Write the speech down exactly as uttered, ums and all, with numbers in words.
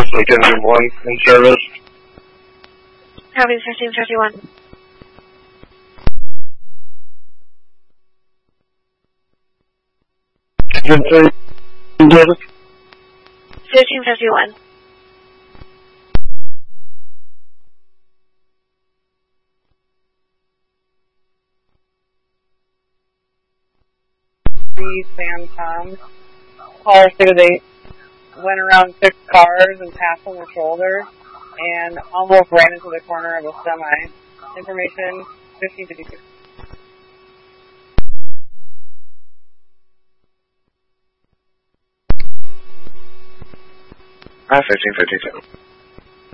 Lake Engine one in service. Copy fifteen fifty-one. Engine three in service. fifteen fifty-one. Sam Tom. Caller said they went around six cars and passed on their shoulder and almost ran into the corner of a semi. Information fifteen fifty-two. Ah, fifteen fifty-two.